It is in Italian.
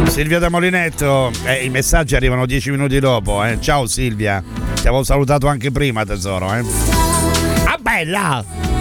Silvia da Molinetto, i messaggi arrivano 10 minuti dopo, Ciao Silvia, ti avevo salutato anche prima tesoro, Ah bella!